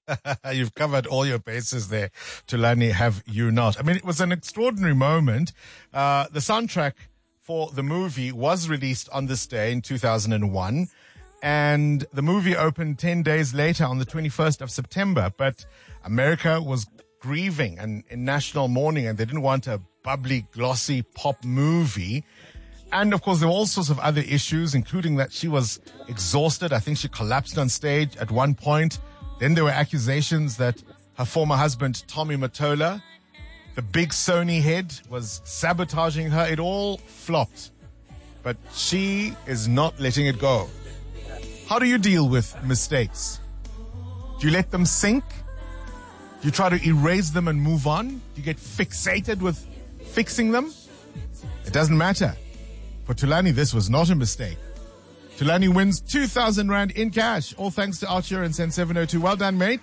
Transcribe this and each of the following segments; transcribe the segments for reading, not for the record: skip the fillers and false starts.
You've covered all your bases there, Thulani, have you not? I mean, it was an extraordinary moment. The soundtrack for the movie was released on this day in 2001, and the movie opened 10 days later on the 21st of September. But America was grieving and in national mourning, and they didn't want a bubbly, glossy pop movie. And of course, there were all sorts of other issues, including that she was exhausted. I think she collapsed on stage at one point. Then there were accusations that her former husband, Tommy Mottola, the big Sony head, was sabotaging her. It all flopped. But she is not letting it go. How do you deal with mistakes? Do you let them sink? Do you try to erase them and move on? Do you get fixated with fixing them? It doesn't matter. For Thulani, this was not a mistake. Thulani wins 2,000 Rand in cash, all thanks to OUTsurance and 702. Well done, mate.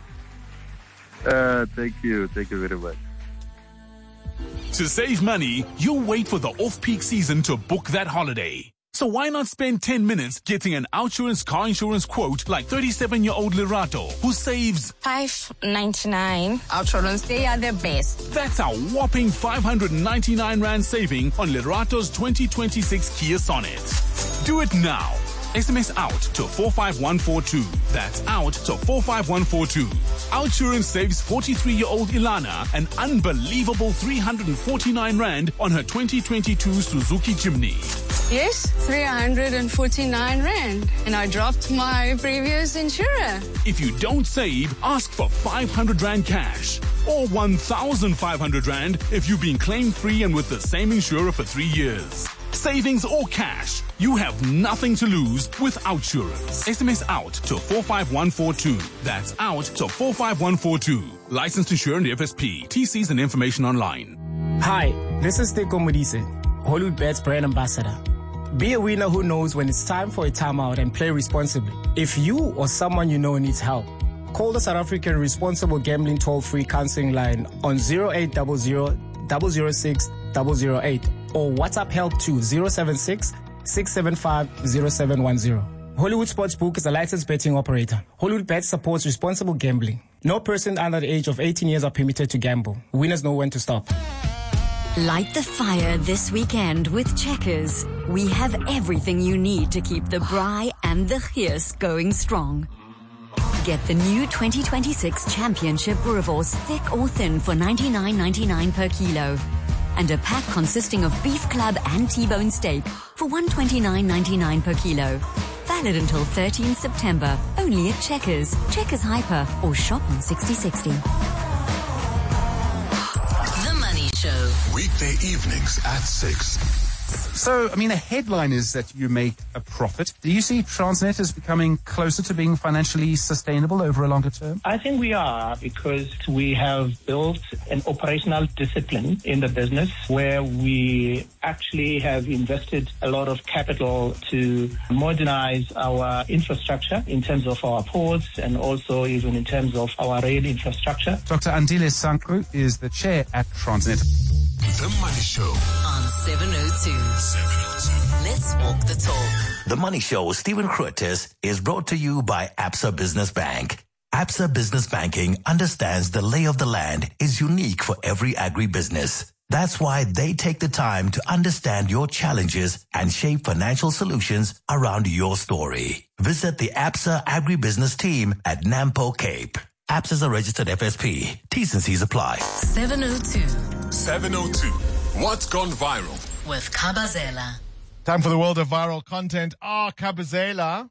Thank you. Thank you very much. To save money, you'll wait for the off-peak season to book that holiday. So why not spend 10 minutes getting an OUTsurance car insurance quote like 37-year-old Lerato, who saves $5.99. OUTsurance, they are the best. That's a whopping 599 Rand saving on Lerato's 2026 Kia Sonet. Do it now. SMS out to 45142. That's out to 45142. OUTsurance saves 43-year-old Ilana an unbelievable 349 Rand on her 2022 Suzuki Jimny. Yes, 349 Rand. And I dropped my previous insurer. If you don't save, ask for 500 Rand cash. Or 1,500 Rand if you've been claim-free and with the same insurer for 3 years. Savings or cash, you have nothing to lose with OUTsurance. SMS out to 45142. That's out to 45142. Licensed insurer and FSP. TCs and information online. Hi, this is Teko Modise, Hollywood Bets brand ambassador. Be a winner who knows when it's time for a timeout and play responsibly. If you or someone you know needs help, call the South African Responsible Gambling toll-free counseling line on 0800 006 008 or WhatsApp help to 076 675 0710. Hollywood Sportsbook is a licensed betting operator. Hollywood Bets supports responsible gambling. No person under the age of 18 years are permitted to gamble. Winners know when to stop. Light the fire this weekend with Checkers. We have everything you need to keep the braai and the gees going strong. Get the new 2026 Championship Boerewors thick or thin for $99.99 per kilo. And a pack consisting of beef club and T-bone steak for $129.99 per kilo. Valid until 13th September. Only at Checkers, Checkers Hyper, or shop on 6060. The Money Show. Weekday evenings at 6. So, I mean, the headline is that you make a profit. Do you see Transnet as becoming closer to being financially sustainable over a longer term? I think we are, because we have built an operational discipline in the business where we actually have invested a lot of capital to modernize our infrastructure in terms of our ports and also even in terms of our rail infrastructure. Dr. Andile Sankru is the chair at Transnet. The Money Show on 702. Let's walk the talk. The Money Show with Stephen Curtis is brought to you by Absa Business Bank. Absa Business Banking understands the lay of the land is unique for every agribusiness. That's why they take the time to understand your challenges and shape financial solutions around your story. Visit the Absa Agribusiness team at Nampo Cape. Absa is a registered FSP. T's and C's apply. 702. 702. What's gone viral? With Kabazela. Time for the world of viral content. Kabazela.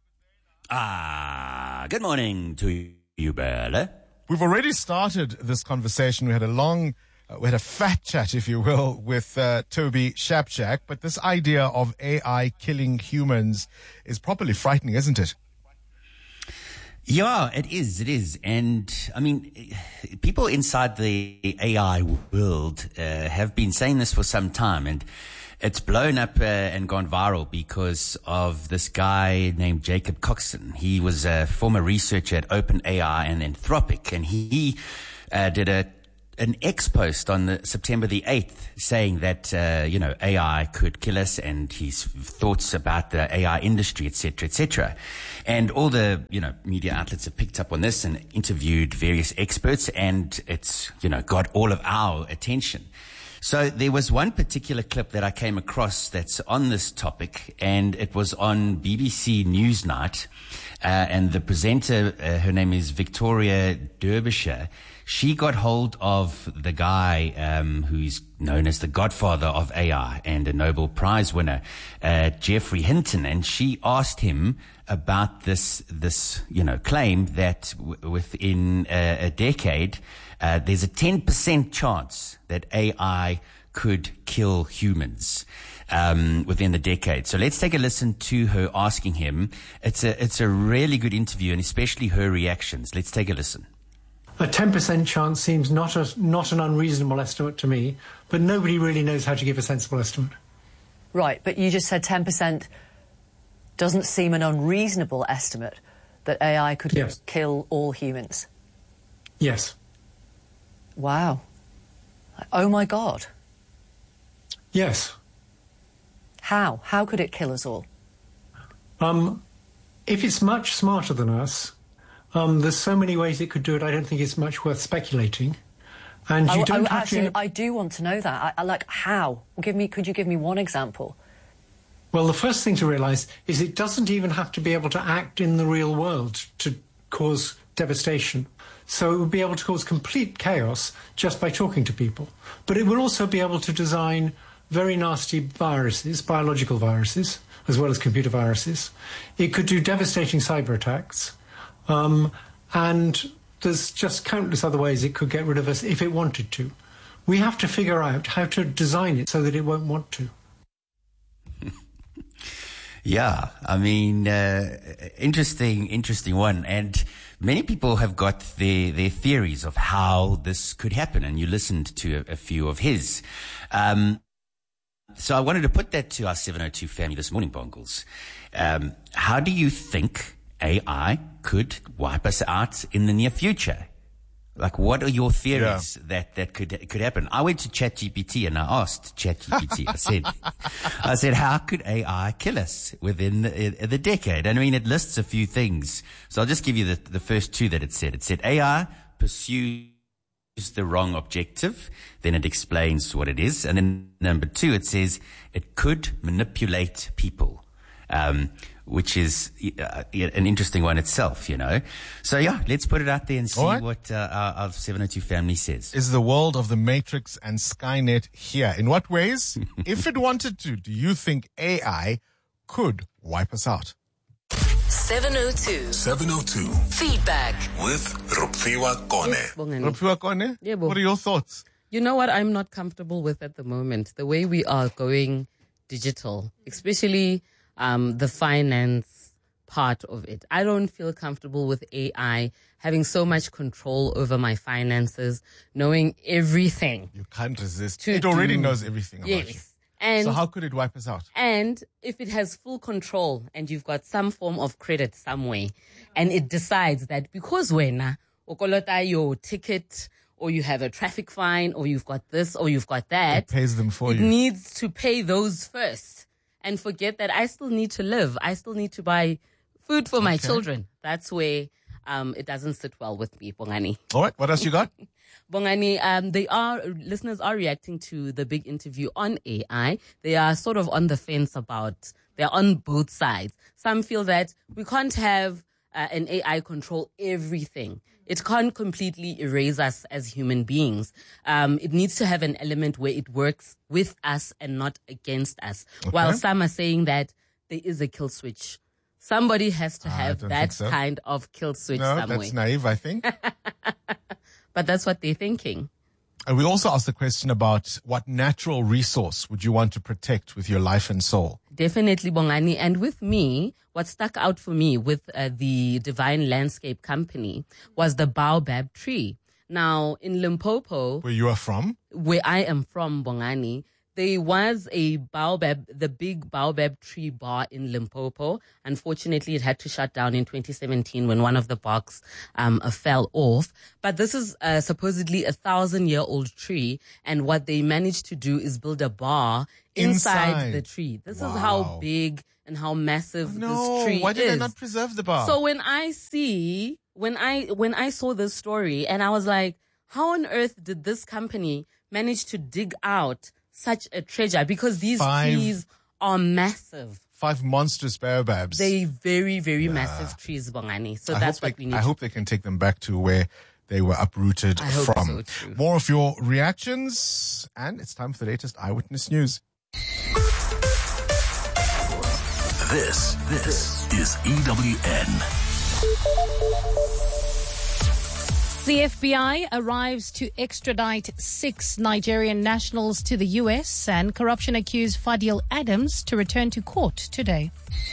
Good morning to you, Bella. We've already started this conversation. We had a fat chat, if you will, with Toby Shapshak. But this idea of AI killing humans is properly frightening, isn't it? Yeah, it is. And I mean, people inside the AI world have been saying this for some time, and it's blown up and gone viral because of this guy named Jacob Coxon. He was a former researcher at OpenAI and Anthropic, and he did a an X post on September the 8th saying that, AI could kill us, and his thoughts about the AI industry, et cetera, and all the, media outlets have picked up on this and interviewed various experts, and it's, got all of our attention. So there was one particular clip that I came across that's on this topic, and it was on BBC Newsnight, and the presenter, her name is Victoria Derbyshire. She got hold of the guy who's known as the godfather of AI and a Nobel Prize winner, Geoffrey Hinton, and she asked him about this claim that within a decade, there's a 10% chance that AI could kill humans within the decade. So let's take a listen to her asking him. It's a really good interview, and especially her reactions. Let's take a listen. A 10% chance seems not an unreasonable estimate to me, but nobody really knows how to give a sensible estimate. Right, but you just said 10% doesn't seem an unreasonable estimate that AI could kill all humans. Yes. Wow. Oh my God. Yes. How? How could it kill us all? If it's much smarter than us, there's so many ways it could do it, I don't think it's much worth speculating. And you don't have to... I do want to know that. I like, how? Could you give me one example? Well, the first thing to realise is it doesn't even have to be able to act in the real world to cause devastation. So it would be able to cause complete chaos just by talking to people. But it would also be able to design very nasty viruses, biological viruses, as well as computer viruses. It could do devastating cyber attacks. And there's just countless other ways it could get rid of us if it wanted to. We have to figure out how to design it so that it won't want to. Yeah, I mean, interesting one. And many people have got their theories of how this could happen, and you listened to a few of his. So I wanted to put that to our 702 family this morning, Bongles. How do you think AI could wipe us out in the near future? Like, what are your theories that could happen? I went to ChatGPT and I asked ChatGPT, I said, how could AI kill us within the decade? And I mean, it lists a few things. So I'll just give you the first two that it said. It said AI pursues the wrong objective. Then it explains what it is. And then number two, it says it could manipulate people. Which is an interesting one itself, So let's put it out there and see what our 702 family says. Is the world of the Matrix and Skynet here? In what ways, if it wanted to, do you think AI could wipe us out? 702 Feedback with Rupfiwa Kone. Rupfiwa Kone, what are your thoughts? You know what I'm not comfortable with at the moment? The way we are going digital, especially the finance part of it. I don't feel comfortable with AI having so much control over my finances, knowing everything. You can't resist. It already knows everything about you. And so how could it wipe us out? And if it has full control and you've got some form of credit somewhere, and it decides that because wena ukolota your ticket, or you have a traffic fine, or you've got this, or you've got that, it pays them for you. It needs to pay those first. And forget that I still need to live. I still need to buy food for my children. That's where it doesn't sit well with me, Bongani. All right, what else you got? Bongani, listeners are reacting to the big interview on AI. They are sort of on the fence they're on both sides. Some feel that we can't have an AI control everything. It can't completely erase us as human beings. It needs to have an element where it works with us and not against us. Okay. While some are saying that there is a kill switch. Somebody has to have that kind of kill switch somewhere. No, that's naive, I think. But that's what they're thinking. And we also asked the question about what natural resource would you want to protect with your life and soul? Definitely, Bongani. And with me, what stuck out for me with the Divine Landscape Company was the baobab tree. Now, in Limpopo... Where you are from? Where I am from, Bongani, there was a baobab, the big baobab tree bar in Limpopo. Unfortunately, it had to shut down in 2017 when one of the barks fell off. But this is supposedly a 1,000-year-old tree, and what they managed to do is build a bar inside the tree. This is how big and how massive this tree is. Why did they not preserve the bar? So when I saw this story, and I was like, how on earth did this company manage to dig out such a treasure? Because these trees are massive. 5 monstrous baobabs. They very, very massive trees, Bongani. So that's what we need. I hope they can take them back to where they were uprooted from. So too. More of your reactions, and it's time for the latest Eyewitness News. This is EWN. The FBI arrives to extradite 6 Nigerian nationals to the U.S. and corruption-accused Fadil Adams to return to court today.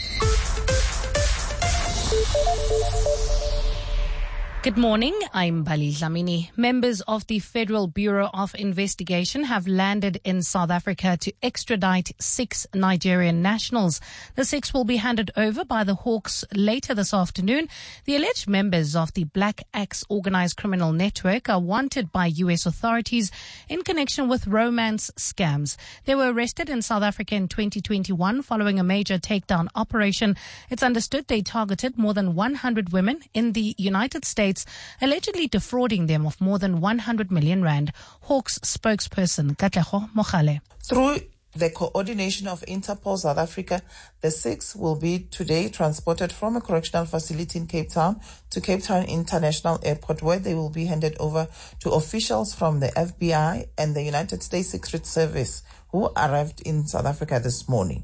Good morning, I'm Bali Dlamini. Members of the Federal Bureau of Investigation have landed in South Africa to extradite 6 Nigerian nationals. The 6 will be handed over by the Hawks later this afternoon. The alleged members of the Black Axe organized criminal network are wanted by U.S. authorities in connection with romance scams. They were arrested in South Africa in 2021 following a major takedown operation. It's understood they targeted more than 100 women in the United States, allegedly defrauding them of more than 100 million rand. Hawks spokesperson Katleho Mokhale. Through the coordination of Interpol South Africa, the 6 will be today transported from a correctional facility in Cape Town to Cape Town International Airport, where they will be handed over to officials from the FBI and the United States Secret Service, who arrived in South Africa this morning.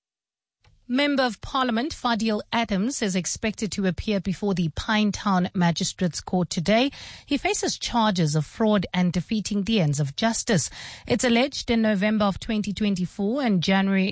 Member of Parliament Fadil Adams is expected to appear before the Pinetown Magistrates Court today. He faces charges of fraud and defeating the ends of justice. It's alleged in November of 2024 and January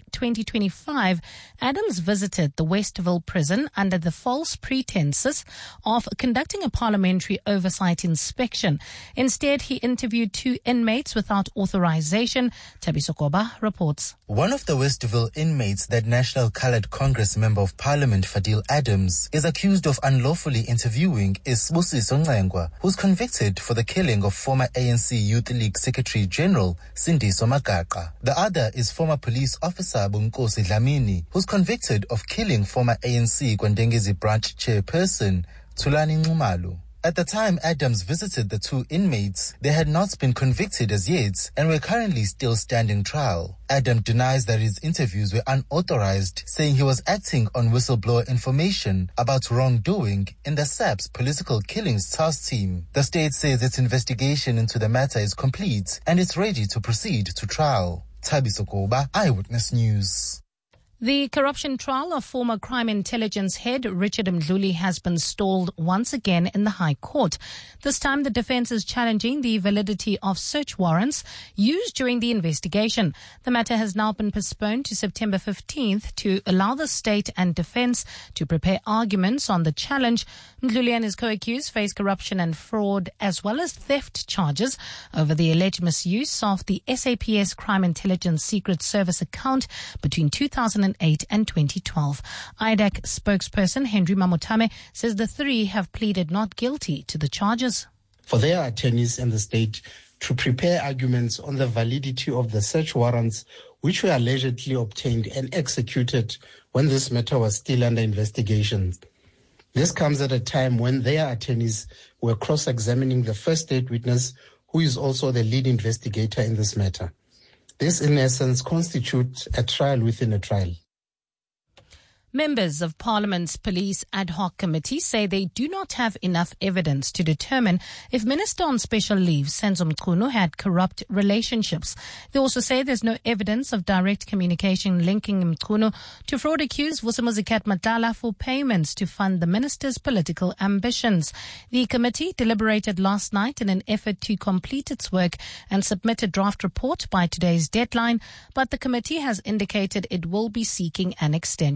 2025, Adams visited the Westville prison under the false pretenses of conducting a parliamentary oversight inspection. Instead, he interviewed 2 inmates without authorization. Thabiso Koba reports. One of the Westville inmates, that National Coloured Congress Member of Parliament Fadil Adams, is accused of unlawfully interviewing is Sibusiso Ngcengwa, who's convicted for the killing of former ANC Youth League Secretary General Sindiso Magaqa. The other is former police officer Bunkosi Dlamini, who's convicted of killing former ANC Kwandengezi branch chairperson Thulani Nxumalo. At the time Adams visited the 2 inmates, they had not been convicted as yet and were currently still standing trial. Adams denies that his interviews were unauthorized, saying he was acting on whistleblower information about wrongdoing in the SAP's political killings task team. The state says its investigation into the matter is complete and it's ready to proceed to trial. Thabiso Koba, Eyewitness News. The corruption trial of former crime intelligence head Richard Mdluli has been stalled once again in the High Court. This time the defense is challenging the validity of search warrants used during the investigation. The matter has now been postponed to September 15th to allow the state and defense to prepare arguments on the challenge. Mdluli and his co-accused face corruption and fraud as well as theft charges over the alleged misuse of the SAPS Crime Intelligence Secret Service account between 2008 and 2012. IDAC spokesperson Henry Mamotame says the 3 have pleaded not guilty to the charges. For their attorneys and the state to prepare arguments on the validity of the search warrants which were allegedly obtained and executed when this matter was still under investigation. This comes at a time when their attorneys were cross-examining the first state witness, who is also the lead investigator in this matter. This, in essence, constitutes a trial within a trial. Members of Parliament's Police Ad Hoc Committee say they do not have enough evidence to determine if Minister on Special Leave, Senzo Mchunu, had corrupt relationships. They also say there's no evidence of direct communication linking Mchunu to fraud accused Vusimuzikat Matala for payments to fund the minister's political ambitions. The committee deliberated last night in an effort to complete its work and submit a draft report by today's deadline, but the committee has indicated it will be seeking an extension.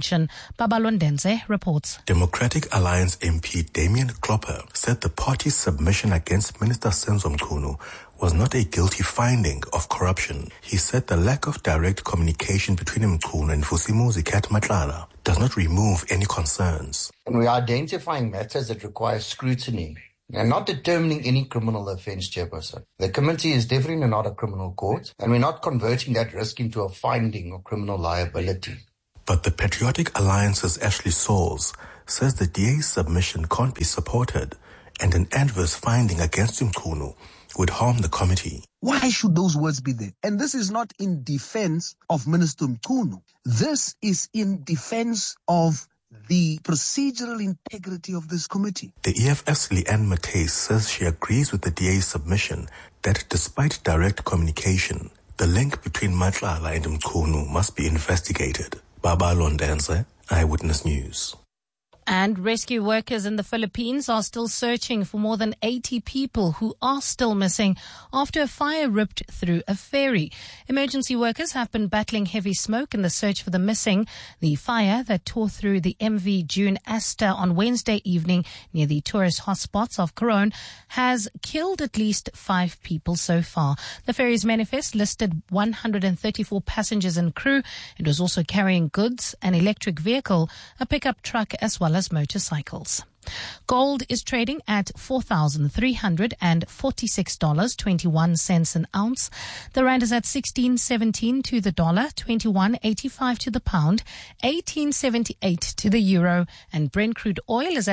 Babalondenze reports. Democratic Alliance MP Damian Klopper said the party's submission against Minister Senzo Mchunu was not a guilty finding of corruption. He said the lack of direct communication between Mchunu and Vusimuzi Matlala does not remove any concerns. And we are identifying matters that require scrutiny and not determining any criminal offence, Chairperson. The committee is definitely not a criminal court, and we're not converting that risk into a finding of criminal liability. But the Patriotic Alliance's Ashley Sauls says the DA's submission can't be supported, and an adverse finding against Mchunu would harm the committee. Why should those words be there? And this is not in defense of Minister Mchunu. This is in defense of the procedural integrity of this committee. The EFF's Leanne Matthys says she agrees with the DA's submission that despite direct communication, the link between Matlala and Mchunu must be investigated. Babalondenze, Eyewitness News. And rescue workers in the Philippines are still searching for more than 80 people who are still missing after a fire ripped through a ferry. Emergency workers have been battling heavy smoke in the search for the missing. The fire that tore through the MV June Asta on Wednesday evening near the tourist hotspots of Coron has killed at least 5 people so far. The ferry's manifest listed 134 passengers and crew. It was also carrying goods, an electric vehicle, a pickup truck, as well as motorcycles. Gold is trading at $4,346.21 an ounce. The rand is at 16.17 to the dollar, 21.85 to the pound, 18.78 to the euro, and Brent crude oil is at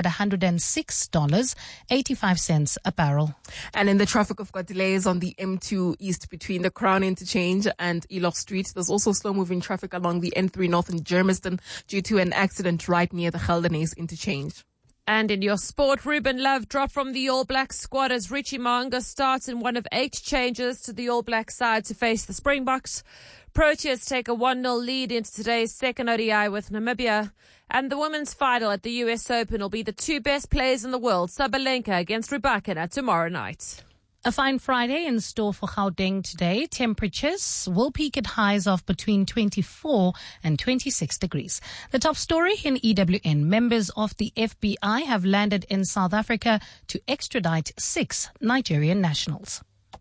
$106.85 a barrel. And in the traffic, we've got delays on the M2 East between the Crown Interchange and Elof Street. There's also slow-moving traffic along the N3 North in Germiston due to an accident right near the Geldenhuys Interchange. And in your sport, Ruben Love dropped from the All Blacks squad as Richie Mo'unga starts in one of 8 changes to the All Black side to face the Springboks. Proteas take a 1-0 lead into today's second ODI with Namibia. And the women's final at the US Open will be the 2 best players in the world, Sabalenka against Rybakina, tomorrow night. A fine Friday in store for Gauteng today. Temperatures will peak at highs of between 24 and 26 degrees. The top story in EWN. Members of the FBI have landed in South Africa to extradite 6 Nigerian nationals.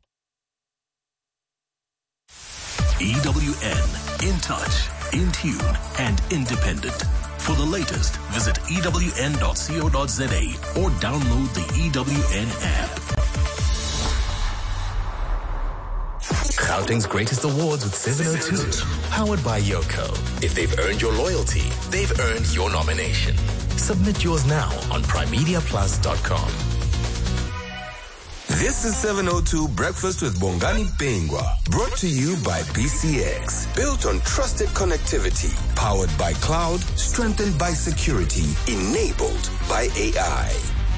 EWN, in touch, in tune, and independent. For the latest, visit ewn.co.za or download the EWN app. Gauteng's greatest awards with 702. Powered by Yoko. If they've earned your loyalty, they've earned your nomination. Submit yours now on primediaplus.com. This is 702 Breakfast with Bongani Bingwa. Brought to you by BCX. Built on trusted connectivity. Powered by cloud. Strengthened by security. Enabled by AI.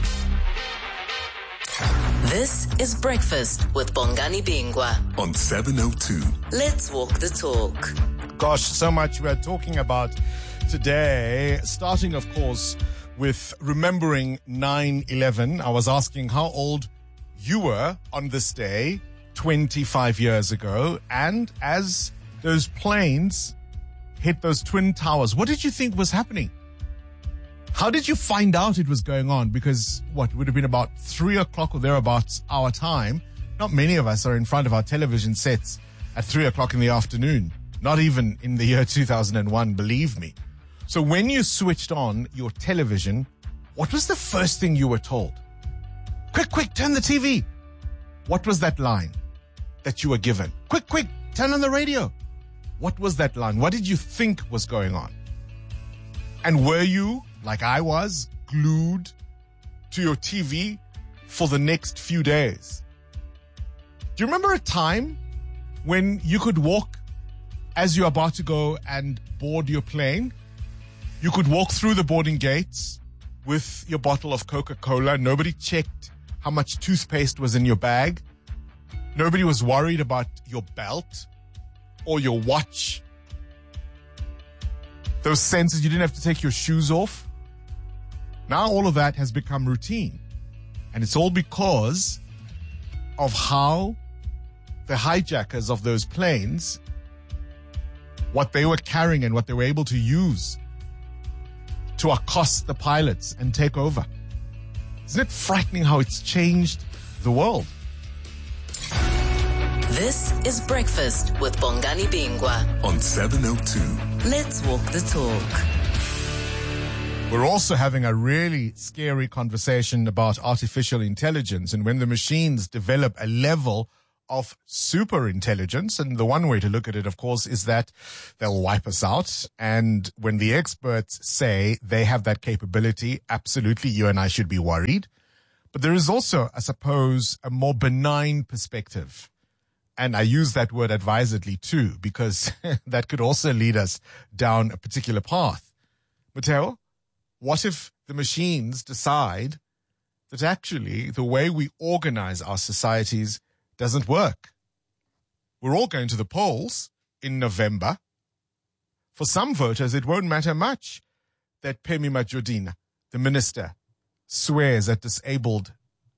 This is Breakfast with Bongani Bingwa on 702. Let's walk the talk. Gosh, so much we're talking about today, starting, of course, with remembering 9/11. I was asking how old you were on this day 25 years ago, and as those planes hit those Twin Towers, what did you think was happening? How did you find out it was going on? Because what would have been about 3 o'clock or thereabouts our time. Not many of us are in front of our television sets at 3 o'clock in the afternoon. Not even in the year 2001, believe me. So when you switched on your television, what was the first thing you were told? Quick, turn the TV. What was that line that you were given? Quick, turn on the radio. What was that line? What did you think was going on? And were you, like I was, glued to your TV for the next few days? Do you remember a time when you could walk as you're about to go and board your plane? You could walk through the boarding gates with your bottle of Coca-Cola. Nobody checked how much toothpaste was in your bag. Nobody was worried about your belt or your watch. Those senses, you didn't have to take your shoes off. Now all of that has become routine. And it's all because of how the hijackers of those planes, what they were carrying and what they were able to use to accost the pilots and take over. Isn't it frightening how it's changed the world? This is Breakfast with Bongani Bingwa on 702. Let's walk the talk. We're also having a really scary conversation about artificial intelligence and when the machines develop a level of super intelligence. And the one way to look at it, of course, is that they'll wipe us out. And when the experts say they have that capability, absolutely, you and I should be worried. But there is also, I suppose, a more benign perspective. And I use that word advisedly too, because that could also lead us down a particular path. Matteo? What if the machines decide that actually the way we organize our societies doesn't work? We're all going to the polls in November. For some voters, it won't matter much that Phemi Majodina, the minister, swears at disabled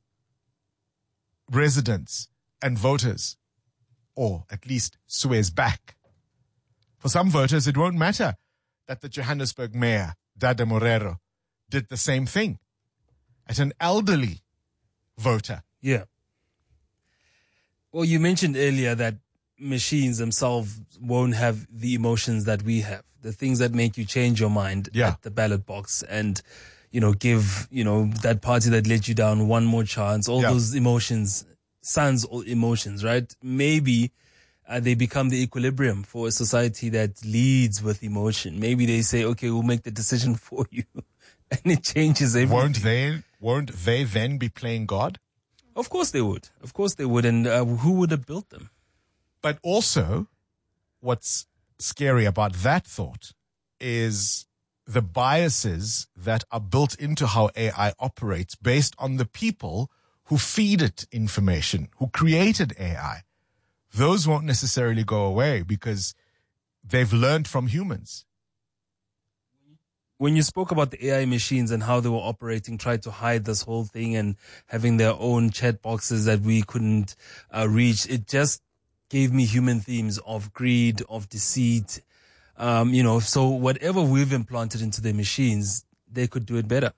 residents and voters, or at least swears back. For some voters, it won't matter that the Johannesburg mayor, Dada Morero, did the same thing at an elderly voter. Yeah. Well, you mentioned earlier that machines themselves won't have the emotions that we have, the things that make you change your mind at the ballot box and, give, that party that let you down one more chance, all those emotions, sans emotions, right? Maybe they become the equilibrium for a society that leads with emotion. Maybe they say, okay, we'll make the decision for you. And it changes everything. Won't they then be playing God? Of course they would. Of course they would. And who would have built them? But also, what's scary about that thought is the biases that are built into how AI operates based on the people who feed it information, who created AI. Those won't necessarily go away because they've learned from humans. When you spoke about the AI machines and how they were operating, tried to hide this whole thing and having their own chat boxes that we couldn't reach, it just gave me human themes of greed, of deceit. So whatever we've implanted into the machines, they could do it better.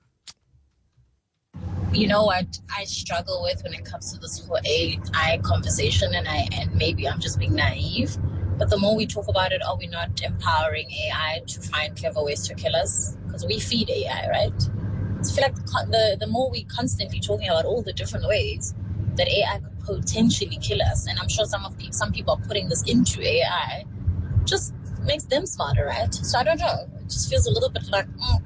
You know what I struggle with when it comes to this whole AI conversation, and maybe I'm just being naive, but the more we talk about it, are we not empowering AI to find clever ways to kill us? Because we feed AI, right? So I feel like the more we constantly talking about all the different ways that AI could potentially kill us, and I'm sure some people are putting this into AI, just makes them smarter, right? So I don't know. It just feels a little bit like,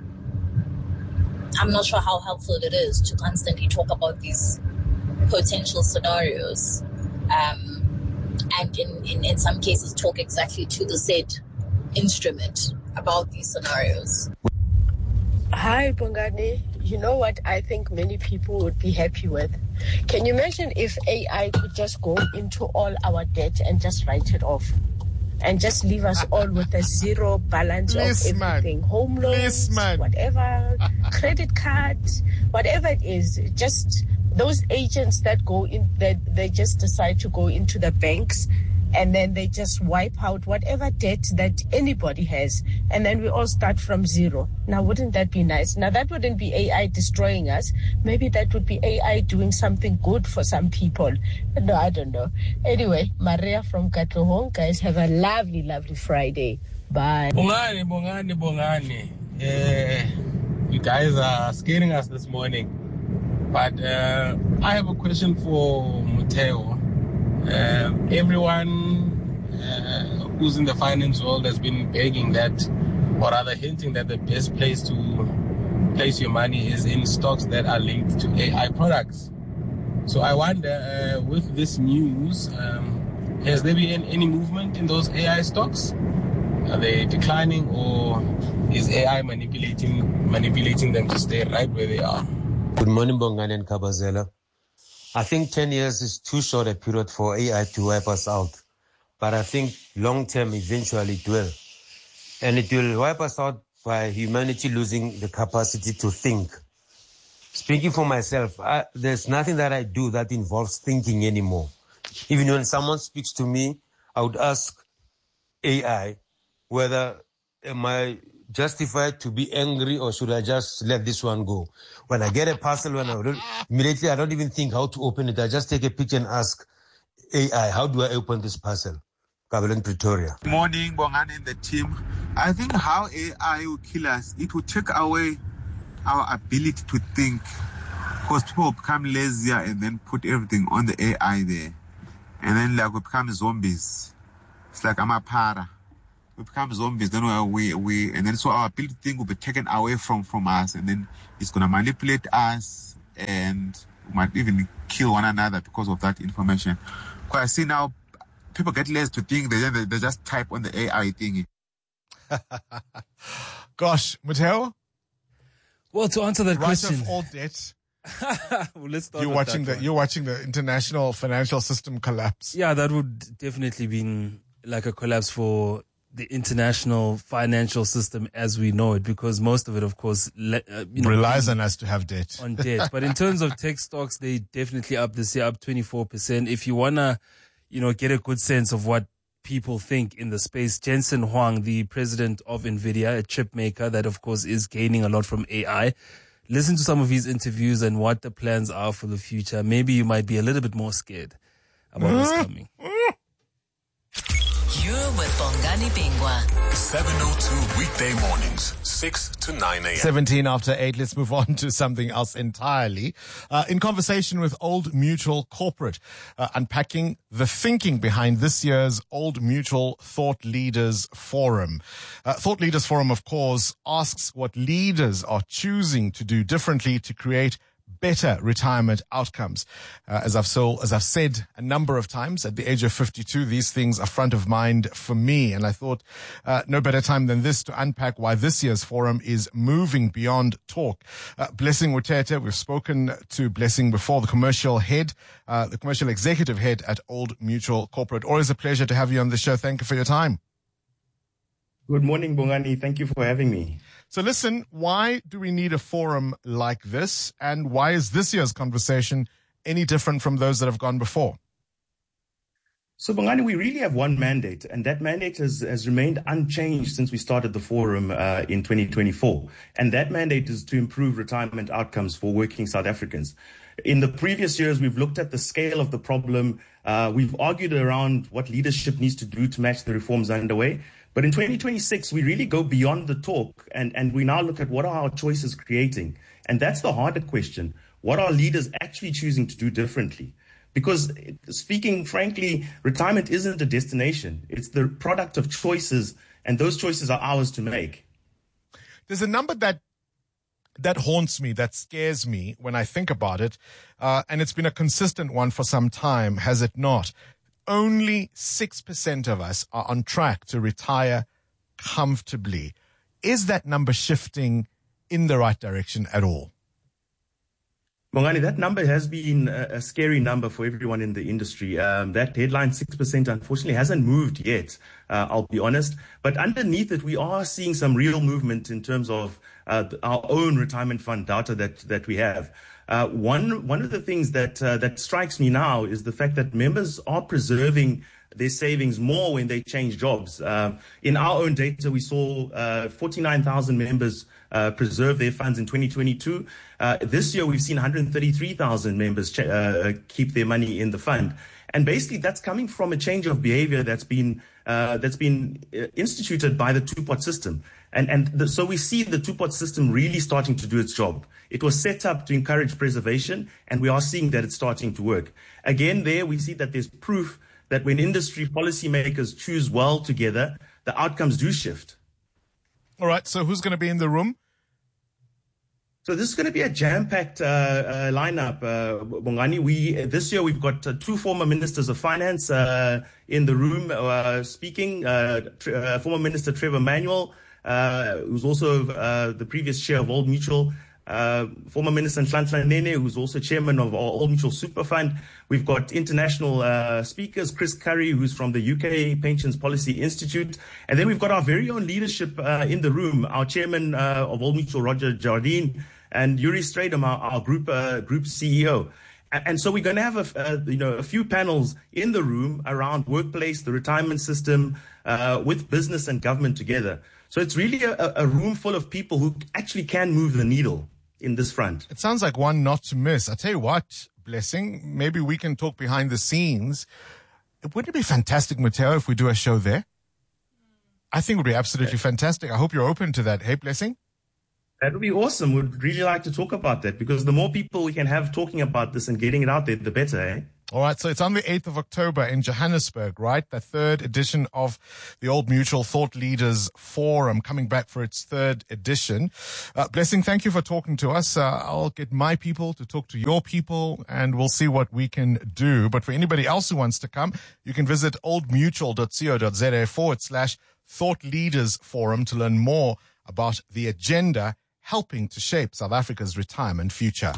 I'm not sure how helpful it is to constantly talk about these potential scenarios, and in some cases talk exactly to the said instrument about these scenarios. Hi, Bongani. You know what I think many people would be happy with? Can you imagine if AI could just go into all our debt and just write it off? And just leave us all with a zero balance of everything. Home loans, whatever, credit cards, whatever it is. Just those agents that go in, they just decide to go into the banks and then they just wipe out whatever debt that anybody has. And then we all start from zero. Now, wouldn't that be nice? Now, that wouldn't be AI destroying us. Maybe that would be AI doing something good for some people. No, I don't know. Anyway, Maria from Katlohong, guys, have a lovely, lovely Friday. Bye. Bongani. You guys are scaring us this morning. But I have a question for Matteo. Everyone who's in the finance world has been begging that, or rather hinting that the best place to place your money is in stocks that are linked to AI products. So I wonder, with this news, has there been any movement in those AI stocks? Are they declining, or is AI manipulating them to stay right where they are? Good morning, Bongani and Kabazela. I think 10 years is too short a period for AI to wipe us out. But I think long term, eventually it will. And it will wipe us out by humanity losing the capacity to think. Speaking for myself, there's nothing that I do that involves thinking anymore. Even when someone speaks to me, I would ask AI whether am I justified to be angry, or should I just let this one go? When I get a parcel, immediately I don't even think how to open it. I just take a picture and ask AI, how do I open this parcel? Kabeleng, Pretoria. Good morning, Bongani and the team. I think how AI will kill us, it will take away our ability to think, because people will become lazier and then put everything on the AI there. And then like we become zombies. It's like I'm a para. We become zombies, then and then so our ability to think will be taken away from us, and then it's gonna manipulate us, and we might even kill one another because of that information. Because I see now people get lazy to think, they just type on the AI thingy. Gosh, Matteo? Well, to answer that question, of all debt. Well, let's start. You're watching the international financial system collapse. Yeah, that would definitely be like a collapse for the international financial system as we know it, because most of it, of course, relies on us to have debt. On debt. But in terms of tech stocks, they definitely up this year, up 24%. If you wanna, get a good sense of what people think in the space, Jensen Huang, the president of NVIDIA, a chip maker that, of course, is gaining a lot from AI. Listen to some of his interviews and what the plans are for the future. Maybe you might be a little bit more scared about what's coming. You're with Bongani Bingwa. 702 weekday mornings, 6 to 9 a.m. 17 after 8. Let's move on to something else entirely. In conversation with Old Mutual Corporate, unpacking the thinking behind this year's Old Mutual Thought Leaders Forum. Thought Leaders Forum, of course, asks what leaders are choosing to do differently to create better retirement outcomes. As I've said a number of times, at the age of 52, these things are front of mind for me. And I thought no better time than this to unpack why this year's forum is moving beyond talk. Blessing Mutete, we've spoken to Blessing before, the commercial executive head at Old Mutual Corporate. Always a pleasure to have you on the show. Thank you for your time. Good morning, Bongani. Thank you for having me. So listen, why do we need a forum like this? And why is this year's conversation any different from those that have gone before? So, Bongani, we really have one mandate, and that mandate has remained unchanged since we started the forum in 2024. And that mandate is to improve retirement outcomes for working South Africans. In the previous years, we've looked at the scale of the problem. We've argued around what leadership needs to do to match the reforms underway. But in 2026, we really go beyond the talk, and we now look at what are our choices creating. And that's the harder question. What are leaders actually choosing to do differently? Because speaking frankly, retirement isn't a destination. It's the product of choices, and those choices are ours to make. There's a number that haunts me, that scares me when I think about it, and it's been a consistent one for some time, has it not? Only 6% of us are on track to retire comfortably. Is that number shifting in the right direction at all? Bongani, that number has been a scary number for everyone in the industry. That headline 6% unfortunately hasn't moved yet, I'll be honest. But underneath it, we are seeing some real movement in terms of our own retirement fund data that we have. One of the things that strikes me now is the fact that members are preserving their savings more when they change jobs. In our own data, we saw 49,000 members preserve their funds in 2022. This year, we've seen 133,000 members keep their money in the fund. And basically, that's coming from a change of behavior that's been instituted by the two-pot system. So we see the two-pot system really starting to do its job. It was set up to encourage preservation, and we are seeing that it's starting to work. Again, there we see that there's proof that when industry policymakers choose well together, the outcomes do shift. All right, so who's going to be in the room? So this is going to be a jam-packed lineup, Bongani. This year we've got two former ministers of finance in the room speaking. Former Minister Trevor Manuel, who's also the previous chair of Old Mutual. Former Minister Nhlanhla Nene, who's also chairman of our Old Mutual Super Fund. We've got international speakers, Chris Curry, who's from the UK Pensions Policy Institute. And then we've got our very own leadership in the room, our chairman of Old Mutual, Roger Jardine, and Yuri Stradom, our group CEO. And so we're going to have a few panels in the room around workplace, the retirement system, with business and government together. So it's really a room full of people who actually can move the needle in this front. It sounds like one not to miss. I tell you what, Blessing, maybe we can talk behind the scenes. Wouldn't it be fantastic, Matteo, if we do a show there? I think it would be absolutely fantastic. I hope you're open to that. Hey, Blessing? That would be awesome. We'd really like to talk about that, because the more people we can have talking about this and getting it out there, the better, eh? All right, so it's on the 8th of October in Johannesburg, right? The third edition of the Old Mutual Thought Leaders Forum, coming back for its third edition. Blessing, thank you for talking to us. I'll get my people to talk to your people, and we'll see what we can do. But for anybody else who wants to come, you can visit oldmutual.co.za/Thought Leaders Forum to learn more about the agenda helping to shape South Africa's retirement future.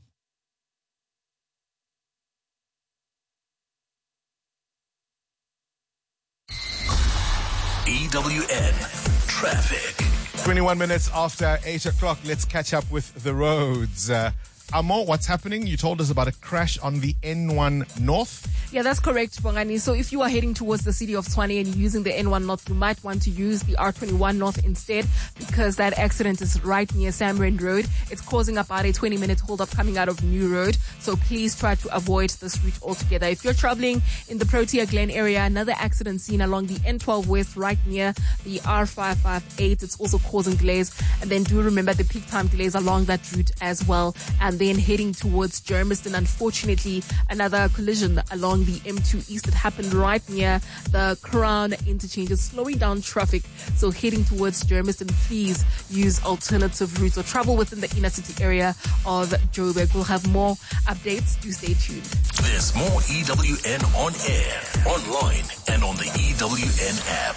EWN Traffic. 21 minutes after 8 o'clock, let's catch up with the roads. Amo, what's happening? You told us about a crash on the N1 North. Yeah, that's correct, Bongani. So if you are heading towards the city of Tshwane and you're using the N1 North, you might want to use the R21 North instead, because that accident is right near Samrand Road. It's causing about a 20-minute hold-up coming out of New Road. So please try to avoid this route altogether. If you're traveling in the Protea Glen area, another accident seen along the N12 West right near the R558. It's also causing delays. And then do remember the peak time delays along that route as well. And then heading towards Germiston, unfortunately, another collision along the M2 East that happened right near the Crown interchange is slowing down traffic. So heading towards Germiston, please use alternative routes or travel within the inner city area of Joburg. We'll have more updates. Do stay tuned. There's more EWN on air, online, and on the EWN app.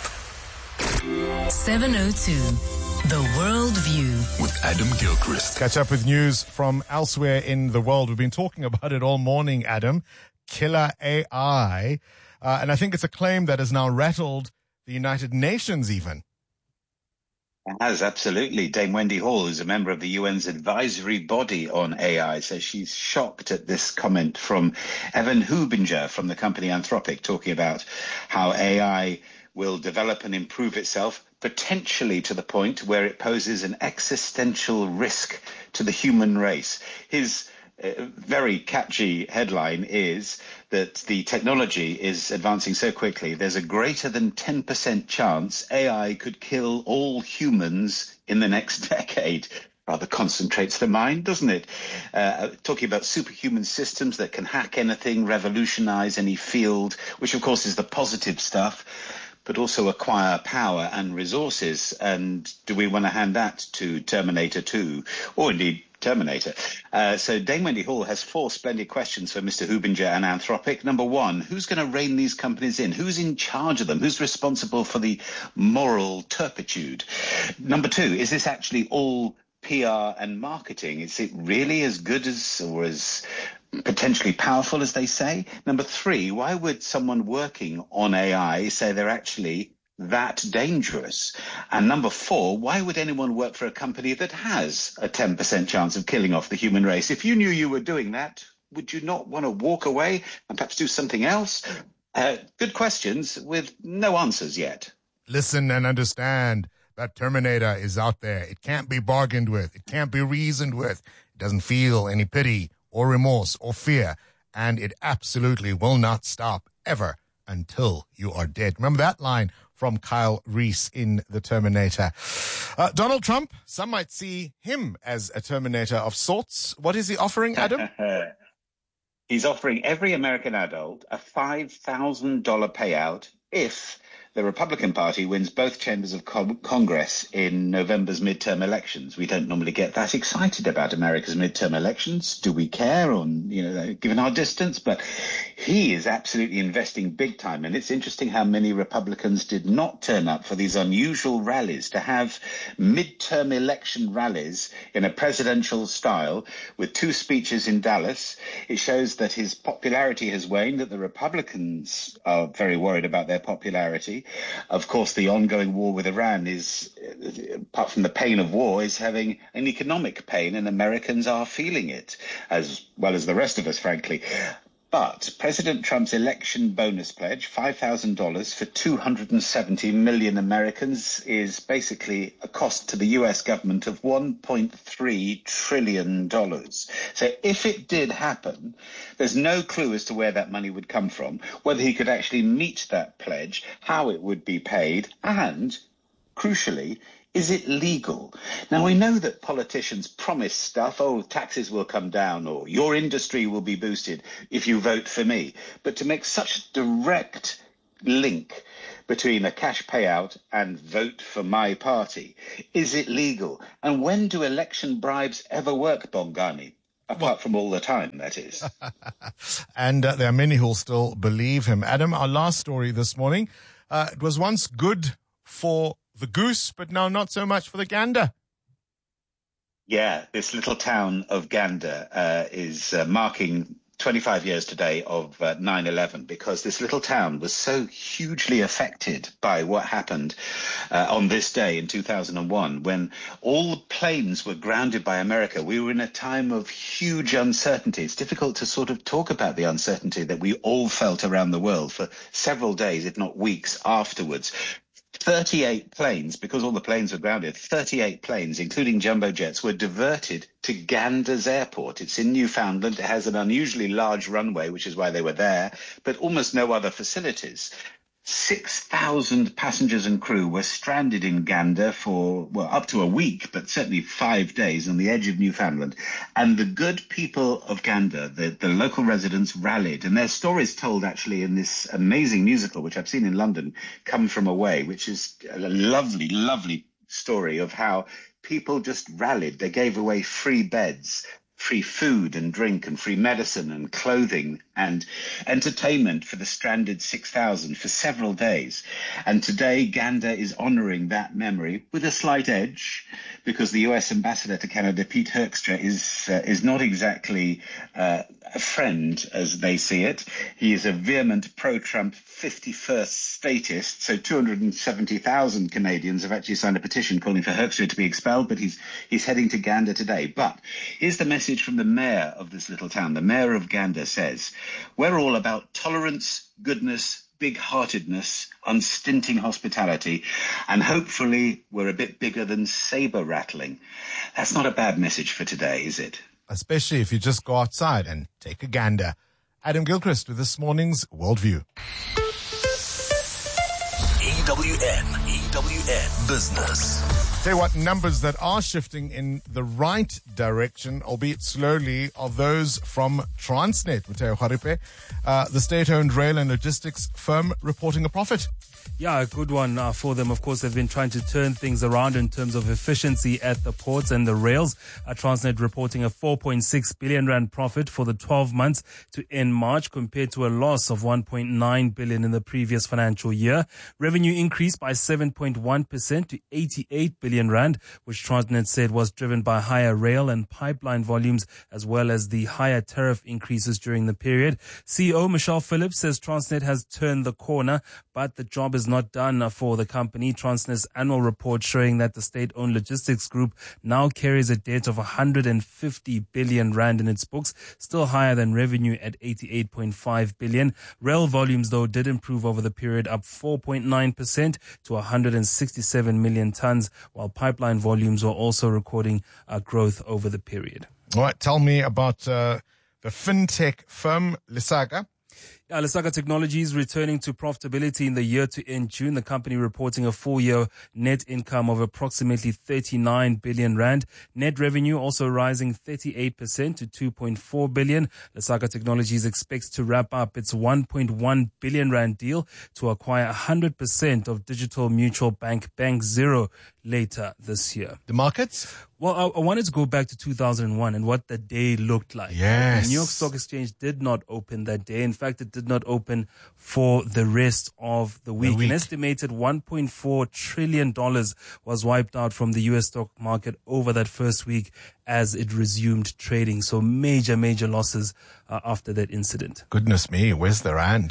702. The World View with Adam Gilchrist. Catch up with news from elsewhere in the world. We've been talking about it all morning, Adam. Killer AI. And I think it's a claim that has now rattled the United Nations even. It has, absolutely. Dame Wendy Hall, who's a member of the UN's advisory body on AI, says she's shocked at this comment from Evan Hubinger from the company Anthropic, talking about how AI will develop and improve itself, potentially to the point where it poses an existential risk to the human race. His very catchy headline is that the technology is advancing so quickly, there's a greater than 10% chance AI could kill all humans in the next decade. Rather concentrates the mind, doesn't it? Talking about superhuman systems that can hack anything, revolutionize any field, which of course is the positive stuff, but also acquire power and resources. And do we want to hand that to Terminator 2, or indeed Terminator? So Dame Wendy Hall has 4 splendid questions for Mr. Hubinger and Anthropic. Number 1, who's going to rein these companies in? Who's in charge of them? Who's responsible for the moral turpitude? Number 2, is this actually all PR and marketing? Is it really as good as, or as potentially powerful as they say? Number 3, why would someone working on AI say they're actually that dangerous? And number 4, why would anyone work for a company that has a 10% chance of killing off the human race? If you knew you were doing that, would you not want to walk away and perhaps do something else? Good questions with no answers yet. Listen and understand that Terminator is out there. It can't be bargained with. It can't be reasoned with. It doesn't feel any pity or remorse or fear, and it absolutely will not stop ever until you are dead. Remember that line from Kyle Reese in The Terminator. Donald Trump, some might see him as a Terminator of sorts. What is he offering, Adam? He's offering every American adult a $5,000 payout if the Republican Party wins both chambers of Congress in November's midterm elections. We don't normally get that excited about America's midterm elections. Do we care, on, given our distance? But he is absolutely investing big time. And it's interesting how many Republicans did not turn up for these unusual rallies, to have midterm election rallies in a presidential style with 2 speeches in Dallas. It shows that his popularity has waned, that the Republicans are very worried about their popularity. Of course, the ongoing war with Iran is, apart from the pain of war, is having an economic pain, and Americans are feeling it, as well as the rest of us, frankly. But President Trump's election bonus pledge, $5,000 for 270 million Americans, is basically a cost to the US government of $1.3 trillion. So if it did happen, there's no clue as to where that money would come from, whether he could actually meet that pledge, how it would be paid, and, crucially, is it legal? Now, we know that politicians promise stuff, taxes will come down, or your industry will be boosted if you vote for me. But to make such a direct link between a cash payout and vote for my party, is it legal? And when do election bribes ever work, Bongani? Apart from all the time, that is. And there are many who'll still believe him. Adam, our last story this morning, it was once good for the goose, but now not so much for the gander. Yeah, this little town of Gander is marking 25 years today of 9/11, because this little town was so hugely affected by what happened on this day in 2001, when all the planes were grounded by America. We were in a time of huge uncertainty. It's difficult to sort of talk about the uncertainty that we all felt around the world for several days, if not weeks afterwards. 38 planes, because all the planes were grounded, 38 planes, including jumbo jets, were diverted to Gander's airport. It's in Newfoundland. It has an unusually large runway, which is why they were there, but almost no other facilities. 6,000 passengers and crew were stranded in Gander for, well, up to a week, but certainly 5 days on the edge of Newfoundland. And the good people of Gander, the local residents, rallied. And their stories told actually in this amazing musical, which I've seen in London, Come From Away, which is a lovely, lovely story of how people just rallied. They gave away free beds, free food and drink and free medicine and clothing and entertainment for the stranded 6,000 for several days. And today, Gander is honouring that memory with a slight edge, because the US ambassador to Canada, Pete Hoekstra, is not exactly a friend as they see it. He is a vehement pro-Trump 51st statist, so 270,000 Canadians have actually signed a petition calling for Hoekstra to be expelled, but he's heading to Gander today. But here's the message from the mayor of this little town. The mayor of Gander says, "We're all about tolerance, goodness, big-heartedness, unstinting hospitality, and hopefully we're a bit bigger than saber rattling." That's not a bad message for today, is it? Especially if you just go outside and take a gander. Adam Gilchrist with this morning's Worldview. EWN Business. Tell you what, numbers that are shifting in the right direction, albeit slowly, are those from Transnet. Mateo Haripe, the state-owned rail and logistics firm, reporting a profit. Yeah, a good one for them. Of course, they've been trying to turn things around in terms of efficiency at the ports and the rails. Transnet reporting a 4.6 billion rand profit for the 12 months to end March, compared to a loss of 1.9 billion in the previous financial year. Revenue increased by 7.1% to 88 billion rand, which Transnet said was driven by higher rail and pipeline volumes, as well as the higher tariff increases during the period. CEO Michelle Phillips says Transnet has turned the corner, but the job is not done for the company. Transnet's annual report showing that the state-owned logistics group now carries a debt of 150 billion rand in its books, still higher than revenue at 88.5 billion. Rail volumes, though, did improve over the period, up 4.9% to 167 million tons, while pipeline volumes were also recording growth over the period. All right, tell me about the fintech firm Lesaka. Lesaka Technologies returning to profitability in the year to end June. The company reporting a full-year net income of approximately 39 billion rand. Net revenue also rising 38% to 2.4 billion. Lesaka Technologies expects to wrap up its 1.1 billion rand deal to acquire 100% of digital mutual bank Bank Zero later this year. The markets? Well, I wanted to go back to 2001 and what the day looked like. Yes. The New York Stock Exchange did not open that day. In fact, it did not open for the rest of the week. An estimated $1.4 trillion was wiped out from the U.S. stock market over that first week as it resumed trading. So major losses after that incident. Goodness me, where's the rand?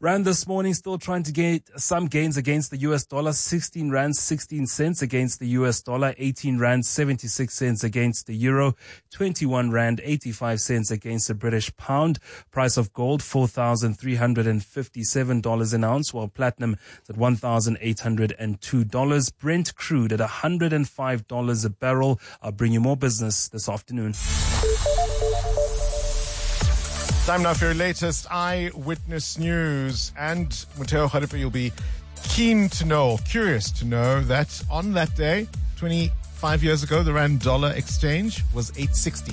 Rand this morning still trying to get some gains against the US dollar, 16 Rand 16 cents against the US dollar, 18 Rand 76 cents against the euro, 21 Rand 85 cents against the British pound. Price of gold, $4,357 an ounce, while platinum is at $1,802. Brent crude at $105 a barrel. I'll bring you more business this afternoon. Time now for your latest Eyewitness News. And Muteo Kharipa, you'll be curious to know that on that day, 25 years ago, the Rand-dollar exchange was 860.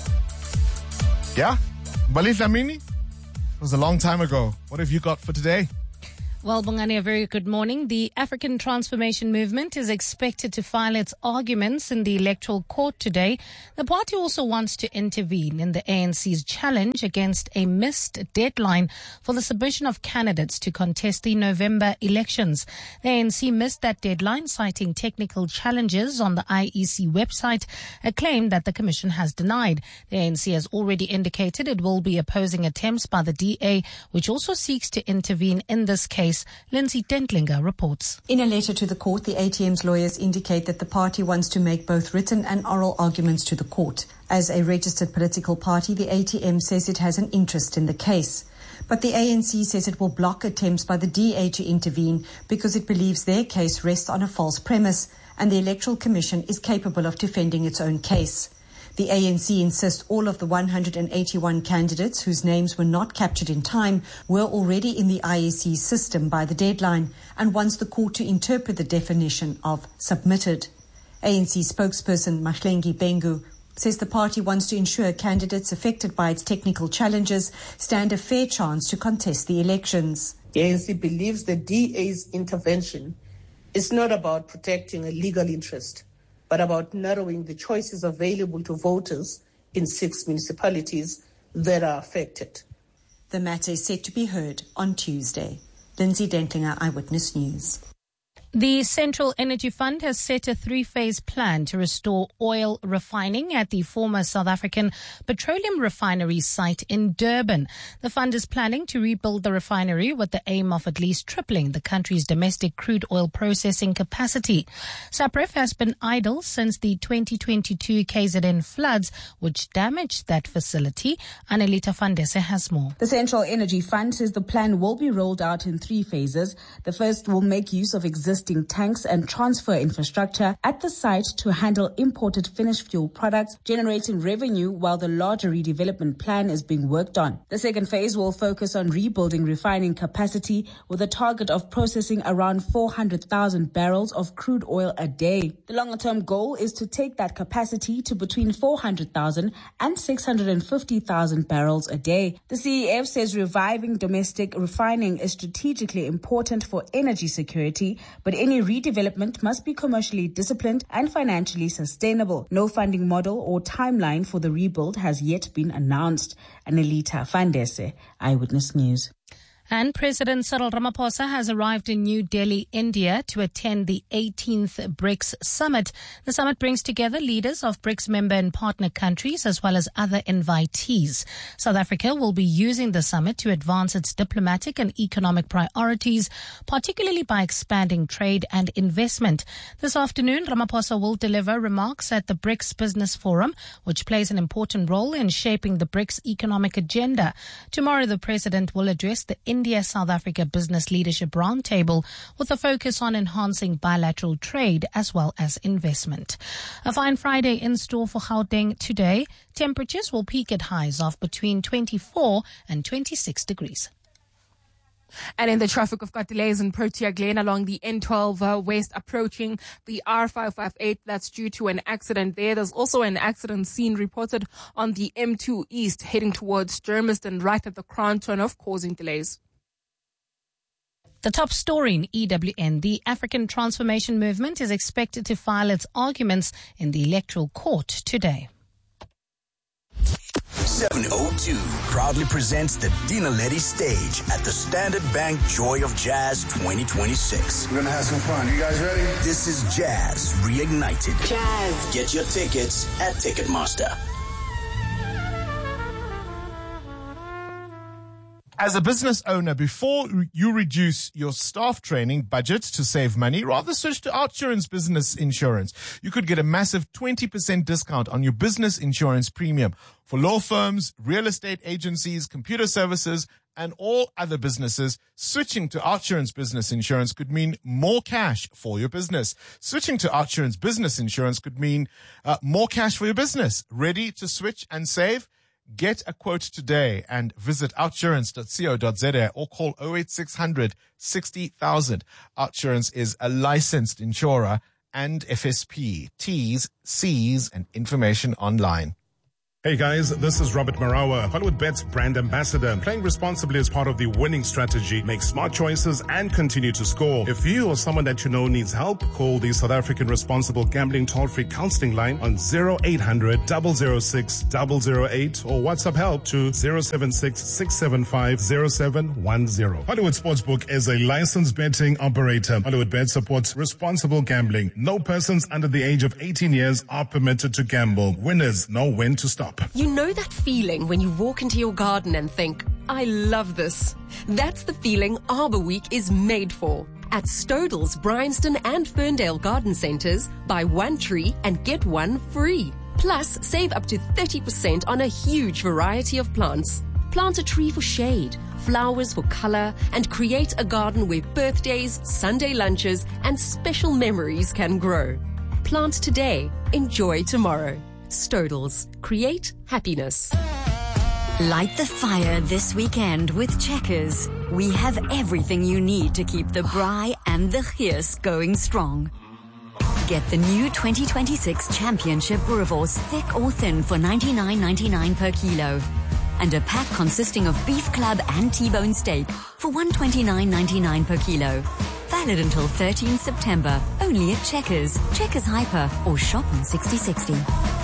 Yeah? Bali Dlamini? It was a long time ago. What have you got for today? Well, Bongani, a very good morning. The African Transformation Movement is expected to file its arguments in the Electoral Court today. The party also wants to intervene in the ANC's challenge against a missed deadline for the submission of candidates to contest the November elections. The ANC missed that deadline, citing technical challenges on the IEC website, a claim that the Commission has denied. The ANC has already indicated it will be opposing attempts by the DA, which also seeks to intervene in this case. Lindsay Dentlinger reports. In a letter to the court, the ATM's lawyers indicate that the party wants to make both written and oral arguments to the court. As a registered political party, the ATM says it has an interest in the case. But the ANC says it will block attempts by the DA to intervene because it believes their case rests on a false premise and the Electoral Commission is capable of defending its own case. The ANC insists all of the 181 candidates whose names were not captured in time were already in the IEC system by the deadline and wants the court to interpret the definition of submitted. ANC spokesperson Mahlengi Bengu says the party wants to ensure candidates affected by its technical challenges stand a fair chance to contest the elections. The ANC believes the DA's intervention is not about protecting a legal interest, but about narrowing the choices available to voters in 6 municipalities that are affected. The matter is set to be heard on Tuesday. Lindsay Dentlinger, Eyewitness News. The Central Energy Fund has set a 3-phase plan to restore oil refining at the former South African petroleum refinery site in Durban. The fund is planning to rebuild the refinery with the aim of at least tripling the country's domestic crude oil processing capacity. SAPREF has been idle since the 2022 KZN floods, which damaged that facility. Anelita Fandese has more. The Central Energy Fund says the plan will be rolled out in 3 phases. The first will make use of existing tanks and transfer infrastructure at the site to handle imported finished fuel products, generating revenue while the larger redevelopment plan is being worked on. The second phase will focus on rebuilding refining capacity with a target of processing around 400,000 barrels of crude oil a day. The longer-term goal is to take that capacity to between 400,000 and 650,000 barrels a day. The CEF says reviving domestic refining is strategically important for energy security, but any redevelopment must be commercially disciplined and financially sustainable. No funding model or timeline for the rebuild has yet been announced. Anelita Fandese, Eyewitness News. And President Cyril Ramaphosa has arrived in New Delhi, India, to attend the 18th BRICS Summit. The summit brings together leaders of BRICS member and partner countries as well as other invitees. South Africa will be using the summit to advance its diplomatic and economic priorities, particularly by expanding trade and investment. This afternoon, Ramaphosa will deliver remarks at the BRICS Business Forum, which plays an important role in shaping the BRICS economic agenda. Tomorrow, the president will address the India-South Africa Business Leadership Roundtable with a focus on enhancing bilateral trade as well as investment. A fine Friday in store for Gauteng today. Temperatures will peak at highs of between 24 and 26 degrees. And in the traffic, we've got delays in Protea Glen along the N12 West approaching the R558. That's due to an accident there. There's also an accident scene reported on the M2 East heading towards Germiston right at the Crown turnoff, causing delays. The top story in EWN, the African Transformation Movement is expected to file its arguments in the Electoral Court today. 702 proudly presents the Dina Letty stage at the Standard Bank Joy of Jazz 2026. We're going to have some fun. You guys ready? This is Jazz Reignited. Jazz. Get your tickets at Ticketmaster. As a business owner, before you reduce your staff training budget to save money, rather switch to OUTsurance Business Insurance. You could get a massive 20% discount on your business insurance premium for law firms, real estate agencies, computer services, and all other businesses. Switching to OUTsurance Business Insurance could mean more cash for your business. Switching to OUTsurance Business Insurance could mean more cash for your business. Ready to switch and save? Get a quote today and visit outsurance.co.za or call 08600 60,000. OUTsurance is a licensed insurer and FSP. T's, C's, and information online. Hey guys, this is Robert Marawa, Hollywood Bet's brand ambassador. Playing responsibly is part of the winning strategy. Make smart choices and continue to score. If you or someone that you know needs help, call the South African Responsible Gambling Toll-Free Counseling Line on 0800 006 008 or WhatsApp help to 076 675 0710. Hollywood Sportsbook is a licensed betting operator. Hollywood Bet supports responsible gambling. No persons under the age of 18 years are permitted to gamble. Winners know when to stop. You know that feeling when you walk into your garden and think, I love this. That's the feeling Arbor Week is made for. At Stodels, Bryanston and Ferndale Garden Centres, buy one tree and get one free. Plus, save up to 30% on a huge variety of plants. Plant a tree for shade, flowers for colour, and create a garden where birthdays, Sunday lunches, and special memories can grow. Plant today, enjoy tomorrow. Stodels. Create happiness. Light the fire this weekend with Checkers. We have everything you need to keep the braai and the gees going strong. Get the new 2026 Championship Boerewors thick or thin for $99.99 per kilo. And a pack consisting of beef club and T-bone steak for $129.99 per kilo. Valid until 13 September. Only at Checkers, Checkers Hyper, or shop on 6060.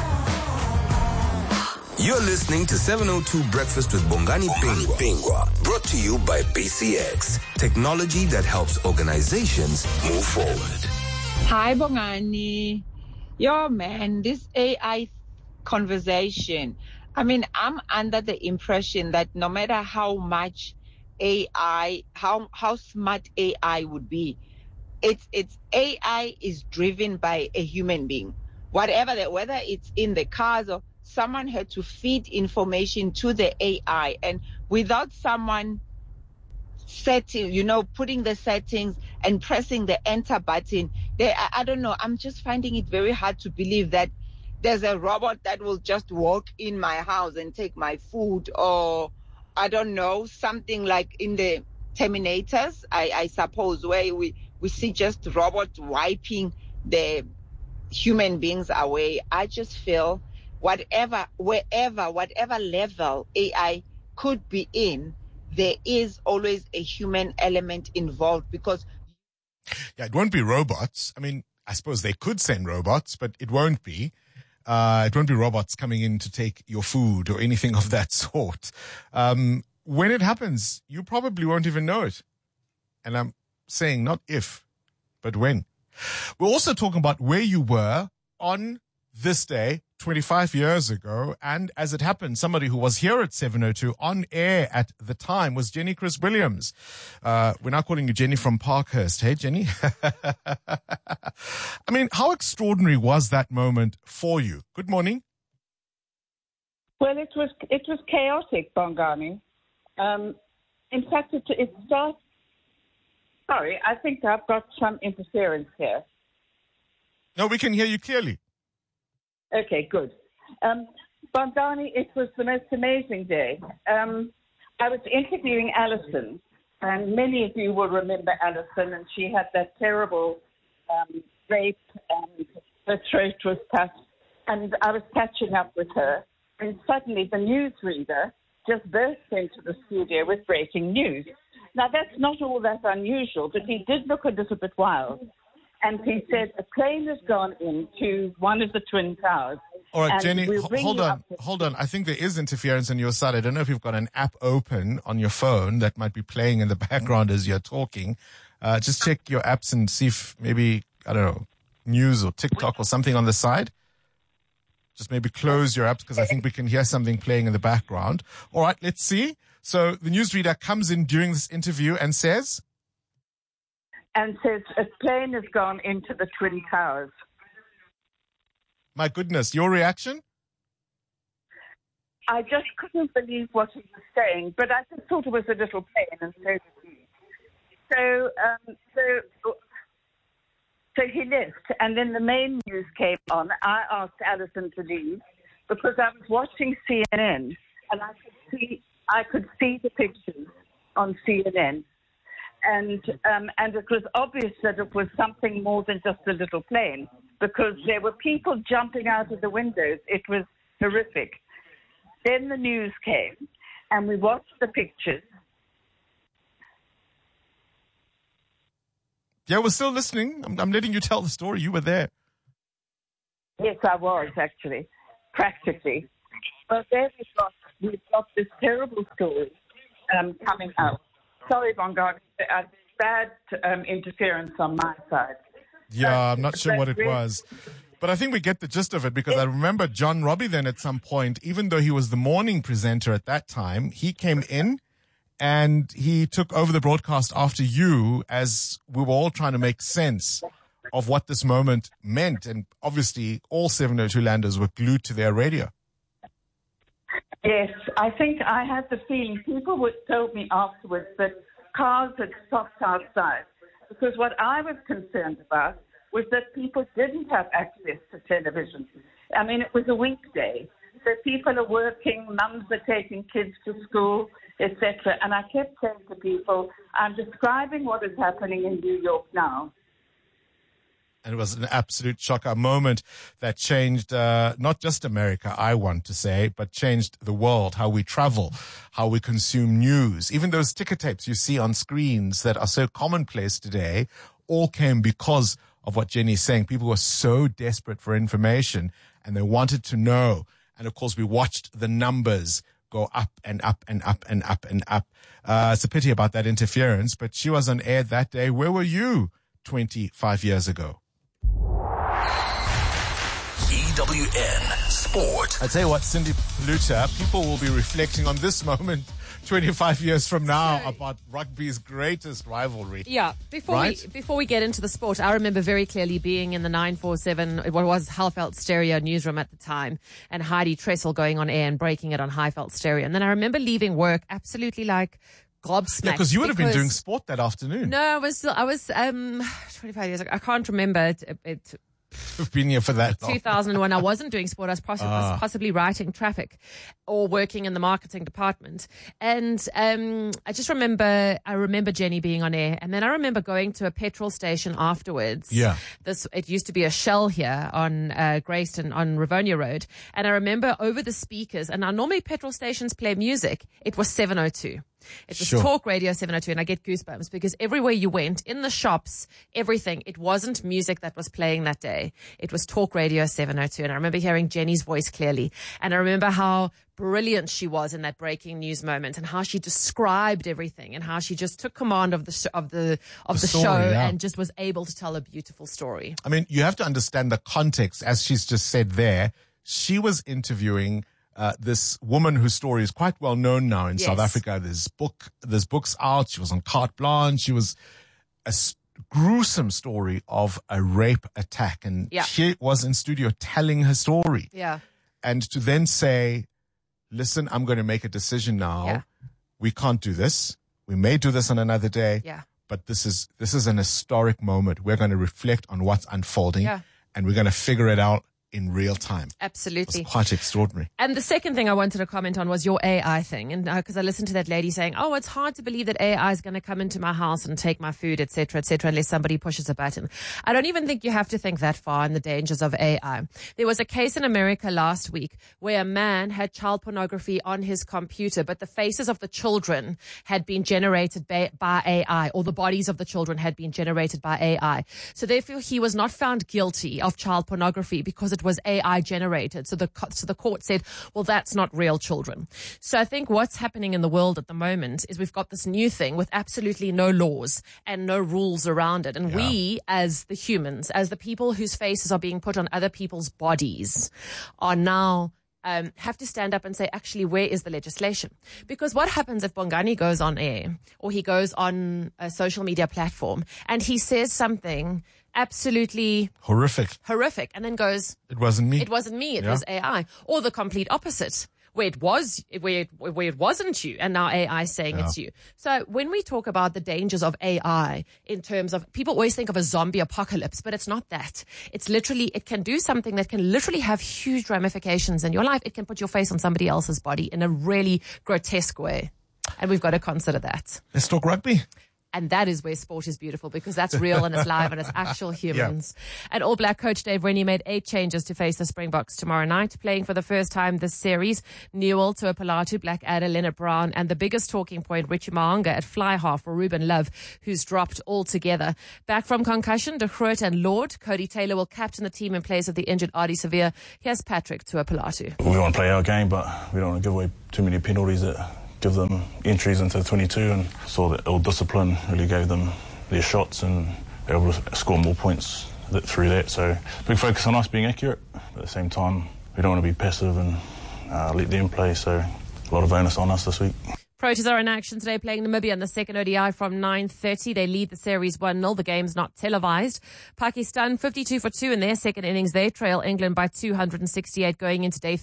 You're listening to 702 Breakfast with Bongani Pingwa, brought to you by BCX, technology that helps organizations move forward. Hi, Bongani. Yo, man, this AI conversation. I mean, I'm under the impression that no matter how much AI, how smart AI would be, it's AI is driven by a human being. Whatever whether it's in the cars or someone had to feed information to the AI, and without someone setting, putting the settings and pressing the enter button, I don't know. I'm just finding it very hard to believe that there's a robot that will just walk in my house and take my food, or I don't know, something like in the Terminators, I suppose, where we see just robots wiping the human beings away. I just feel whatever level AI could be in, there is always a human element involved, because it won't be robots. I mean, I suppose they could send robots, but it won't be. It won't be robots coming in to take your food or anything of that sort. When it happens, you probably won't even know it. And I'm saying not if, but when. We're also talking about where you were on this day 25 years ago. And as it happened, somebody who was here at 702 on air at the time was Jenny Chris Williams. We're now calling you Jenny from Parkhurst. Hey, Jenny. I mean, how extraordinary was that moment for you? Good morning. Well, it was chaotic, Bongani. In fact, it starts. Sorry, I think I've got some interference here. No, we can hear you clearly. Okay, good. Bongani, it was the most amazing day. I was interviewing Alison, and many of you will remember Alison, and she had that terrible rape, and her throat was cut, and I was catching up with her, and suddenly the newsreader just burst into the studio with breaking news. Now, that's not all that unusual, but he did look a little bit wild. And he said, a plane has gone into one of the Twin Towers. All right, Jenny, hold on. I think there is interference on your side. I don't know if you've got an app open on your phone that might be playing in the background as you're talking. Just check your apps and see if maybe, I don't know, news or TikTok or something on the side. Just maybe close your apps because I think we can hear something playing in the background. All right, let's see. So the newsreader comes in during this interview and says? And says a plane has gone into the Twin Towers. My goodness, your reaction? I just couldn't believe what he was saying, but I just thought it was a little plane, and so did he. So he left, and then the main news came on. I asked Alison to leave because I was watching CNN, and I could see the pictures on CNN, and it was obvious that it was something more than just a little plane because there were people jumping out of the windows. It was horrific. Then the news came, and we watched the pictures. Yeah, we're still listening. I'm letting you tell the story. You were there. Yes, I was, actually, practically. But then we've got this terrible story coming out. Sorry, Bongani, bad interference on my side. Yeah, I'm not sure what it was. But I think we get the gist of it because I remember John Robbie then at some point, even though he was the morning presenter at that time, he came in and he took over the broadcast after you as we were all trying to make sense of what this moment meant. And obviously all 702 landers were glued to their radio. Yes, I think I had the feeling people told me afterwards that cars had stopped outside because what I was concerned about was that people didn't have access to television. I mean, it was a weekday, so people are working, mums are taking kids to school, etc. And I kept saying to people, I'm describing what is happening in New York now. And it was an absolute shocker, a moment that changed not just America, I want to say, but changed the world, how we travel, how we consume news. Even those ticker tapes you see on screens that are so commonplace today all came because of what Jenny's saying. People were so desperate for information and they wanted to know. And of course, we watched the numbers go up and up and up and up and up. It's a pity about that interference, but she was on air that day. Where were you 25 years ago? EWN Sport. I tell you what, Cindy Paluta, people will be reflecting on this moment 25 years from now about rugby's greatest rivalry. Yeah, before we get into the sport, I remember very clearly being in the 947, what was Highveld Stereo newsroom at the time, and Heidi Tressel going on air and breaking it on Highveld Stereo. And then I remember leaving work absolutely like gobsmacked. Yeah, because you would have been doing sport that afternoon. No, I was 25 years ago. I can't remember it. I've been here for that long. 2001, I wasn't doing sport. I was possibly writing traffic or working in the marketing department. And I remember Jenny being on air. And then I remember going to a petrol station afterwards. Yeah. It used to be a Shell here on Grayston on Rivonia Road. And I remember over the speakers, and now normally petrol stations play music. It was 702. It was Talk Radio 702, and I get goosebumps because everywhere you went, in the shops, everything, it wasn't music that was playing that day. It was Talk Radio 702, and I remember hearing Jenny's voice clearly, and I remember how brilliant she was in that breaking news moment, and how she described everything, and how she just took command of the story, show, and just was able to tell a beautiful story. I mean, you have to understand the context, as she's just said there. She was interviewing this woman whose story is quite well known now in South Africa. There's books out. She was on Carte Blanche. She was a gruesome story of a rape attack. And she was in studio telling her story. Yeah. And to then say, listen, I'm going to make a decision now. Yeah. We can't do this. We may do this on another day. Yeah. But this is an historic moment. We're going to reflect on what's unfolding. Yeah. And we're going to figure it out in real time. Absolutely. It was quite extraordinary. And the second thing I wanted to comment on was your AI thing. And because I listened to that lady saying, oh, it's hard to believe that AI is going to come into my house and take my food, et cetera, unless somebody pushes a button. I don't even think you have to think that far in the dangers of AI. There was a case in America last week where a man had child pornography on his computer, but the faces of the children had been generated by AI, or the bodies of the children had been generated by AI. So therefore, he was not found guilty of child pornography because it was AI generated. So the court said, well, that's not real children. So I think what's happening in the world at the moment is we've got this new thing with absolutely no laws and no rules around it. And we, as the humans, as the people whose faces are being put on other people's bodies, are now have to stand up and say, actually, where is the legislation? Because what happens if Bongani goes on air or he goes on a social media platform and he says something absolutely horrific and then goes, it wasn't me, it was AI, or the complete opposite, where it wasn't you, and now AI is saying it's you. So when we talk about the dangers of AI in terms of, people always think of a zombie apocalypse, but it's not that. It's literally, it can do something that can literally have huge ramifications in your life. It can put your face on somebody else's body in a really grotesque way. And we've got to consider that. Let's talk rugby. And that is where sport is beautiful, because that's real and it's live and it's actual humans. Yeah. And All Black coach Dave Rennie made 8 changes to face the Springboks tomorrow night. Playing for the first time this series, Newell, Tuapalatu, Blackadder, Leonard Brown, and the biggest talking point, Richie Mo'unga at fly half for Ruben Love, who's dropped altogether. Back from concussion, De Groot and Lord. Cody Taylor will captain the team in place of the injured Ardie Severe. Here's Patrick Tuapalatu. We want to play our game, but we don't want to give away too many penalties that give them entries into 22, and saw that ill discipline really gave them their shots and they were able to score more points through that. So big focus on us being accurate, but at the same time we don't want to be passive and let them play, so a lot of onus on us this week. Proteas are in action today, playing Namibia in the second ODI from 9:30. They lead the series 1-0. The game's not televised. Pakistan 52 for 2 in their second innings. They trail England by 268 going into day